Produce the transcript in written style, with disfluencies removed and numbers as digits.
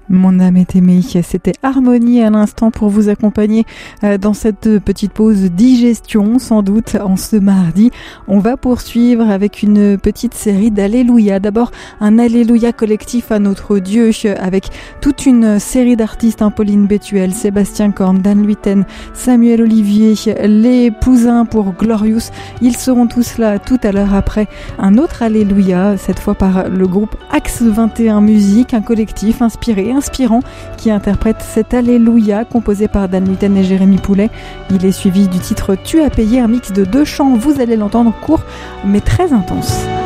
Mon âme est aimée, c'était Harmonie à l'instant pour vous accompagner dans cette petite pause digestion sans doute en ce mardi. On va poursuivre avec une petite série d'Alléluia. D'abord un Alléluia collectif à notre Dieu avec toute une série d'artistes, Pauline Bétuel, Sébastien Korn, Dan Luyten, Samuel Olivier, les Pousins pour Glorious. Ils seront tous là tout à l'heure après un autre Alléluia, cette fois par le groupe Axe 21 Musique, un collectif inspirant qui interprète cet Alléluia composé par Dan Luyten et Jérémy Poulet. Il est suivi du titre Tu as payé, un mix de 2 chants, vous allez l'entendre, court mais très intense.